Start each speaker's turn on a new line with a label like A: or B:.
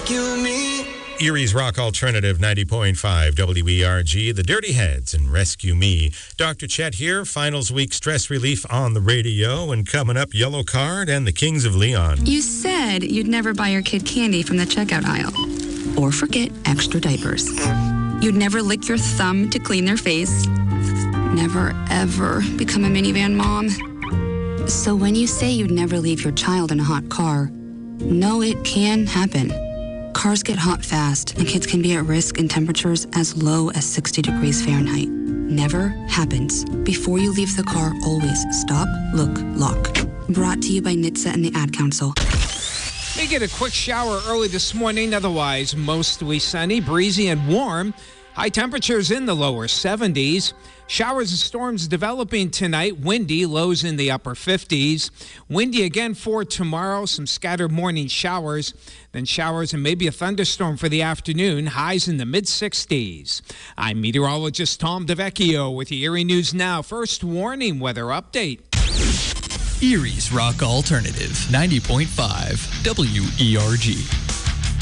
A: rescue me.
B: Erie's Rock Alternative 90.5 WERG, The Dirty Heads and Rescue Me. Dr. Chet here, finals week stress relief on the radio, and coming up, Yellow Card and the Kings of Leon.
C: You said you'd never buy your kid candy from the checkout aisle. Or forget extra diapers. You'd never lick your thumb to clean their face. Never, ever become a minivan mom. So when you say you'd never leave your child in a hot car, know it can happen. Cars get hot fast, and kids can be at risk in temperatures as low as 60 degrees Fahrenheit. Never happens. Before you leave the car, always stop, look, lock. Brought to you by NHTSA and the Ad Council.
D: We get a quick shower early this morning, otherwise mostly sunny, breezy, and warm. High temperatures in the lower 70s. Showers and storms developing tonight. Windy, lows in the upper 50s. Windy again for tomorrow. Some scattered morning showers. Then showers and maybe a thunderstorm for the afternoon. Highs in the mid-60s. I'm meteorologist Tom DeVecchio with your Erie News Now. First warning weather update.
E: Erie's Rock Alternative 90.5 WERG.